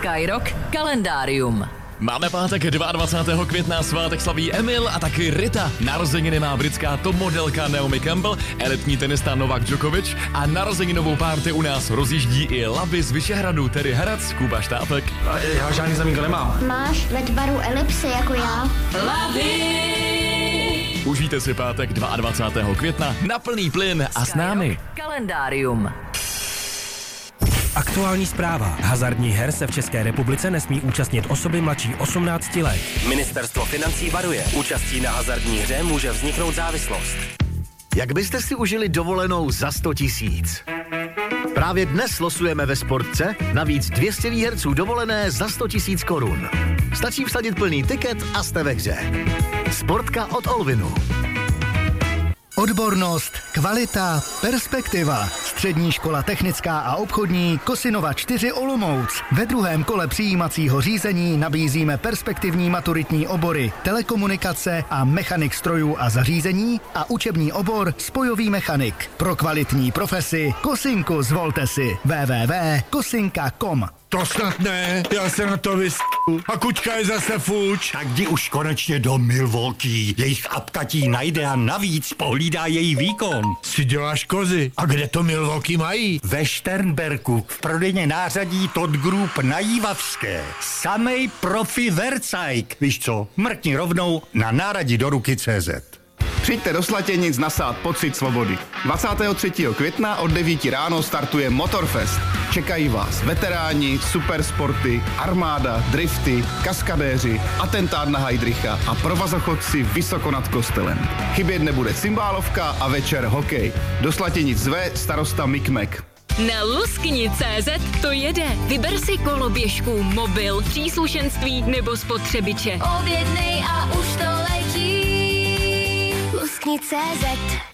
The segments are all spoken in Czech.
Skyrock kalendárium. Máme pátek 22. května, svátek slaví Emil a taky Rita. Narozeniny má britská top modelka Naomi Campbell, elitní tenista Novak Djokovic a narozeninovou párty u nás rozjíždí i Labi z Vyšehradu, tedy herec Kuba Štápek. Já žádný zamínko nemám. Máš ve tvaru elipsy jako já. Labi! Užijte si pátek 22. května na plný plyn a s námi. Kalendárium. Aktuální zpráva. Hazardních her se v České republice nesmí účastnit osoby mladší 18 let. Ministerstvo financí varuje. Účastí na hazardní hře může vzniknout závislost. Jak byste si užili dovolenou za 100 000? Právě dnes losujeme ve Sportce navíc 200 výherců dovolené za 100 000 korun. Stačí vsadit plný tiket a jste ve hře. Sportka od Olvinu. Odbornost, kvalita, perspektiva. Střední škola technická a obchodní Kosinova 4 Olomouc. Ve druhém kole přijímacího řízení nabízíme perspektivní maturitní obory telekomunikace a mechanik strojů a zařízení a učební obor spojový mechanik. Pro kvalitní profesi Kosinku zvolte si www.kosinka.com. To snad ne, já se na to a kučka je zase fuč. Tak jdi už konečně do Milwaukee. Jejich apka ti najde a navíc pohlídá její výkon. Si děláš kozy. A kde to Milwaukee mají? Ve Šternberku, v prodejně nářadí Todd Group na Jívavské. Samej profi Vercajk. Víš co, mrkni rovnou na náradí do ruky CZ. Přijďte do Slatěnic nasát pocit svobody. 23. května od 9 ráno startuje Motorfest. Čekají vás veteráni, supersporty, armáda, drifty, kaskadéři, atentát na Heidricha a provazochodci vysoko nad kostelem. Chybět nebude cymbálovka a večer hokej. Do Slatěnic zve starosta Mikmek. Na Luskni.cz to jede. Vyber si koloběžku, mobil, příslušenství nebo spotřebiče. Objednej a už to letí. Luskni.cz.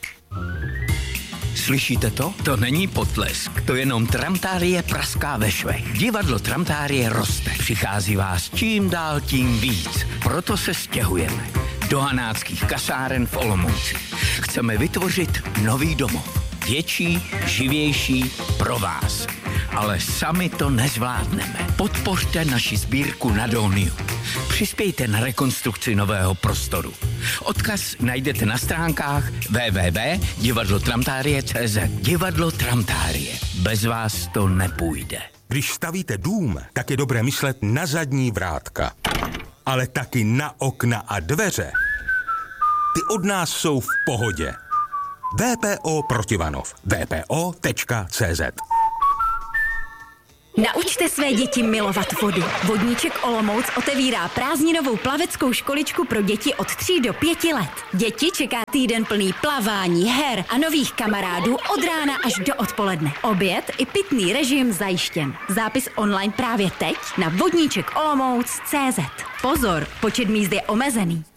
Slyšíte to? To není potlesk. To jenom Tramtárie praská ve švech. Divadlo Tramtárie roste. Přichází vás čím dál tím víc. Proto se stěhujeme do Hanáckých kasáren v Olomouci. Chceme vytvořit nový domov. Větší, živější pro vás. Ale sami to nezvládneme. Podpořte naši sbírku na Doniu. Přispějte na rekonstrukci nového prostoru. Odkaz najdete na stránkách www.divadlotramtárie.cz. Divadlo Tramtárie. Bez vás to nepůjde. Když stavíte dům, tak je dobré myslet na zadní vrátka. Ale taky na okna a dveře. Ty od nás jsou v pohodě. VPO Protivanov. vpo.cz. Naučte své děti milovat vodu. Vodníček Olomouc otevírá prázdninovou plaveckou školičku pro děti od 3 do 5 let. Děti čeká týden plný plavání, her a nových kamarádů od rána až do odpoledne. Oběd i pitný režim zajištěn. Zápis online právě teď na vodníčekolomouc.cz. Pozor, počet míst je omezený.